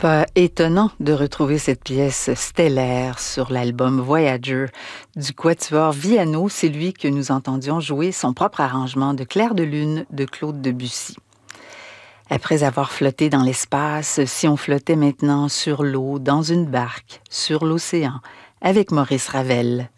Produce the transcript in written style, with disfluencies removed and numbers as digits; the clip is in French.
Pas étonnant de retrouver cette pièce stellaire sur l'album Voyager du Quatuor Viano. C'est lui que nous entendions jouer son propre arrangement de Clair de lune de Claude Debussy. Après avoir flotté dans l'espace, si on flottait maintenant sur l'eau, dans une barque, sur l'océan, avec Maurice Ravel.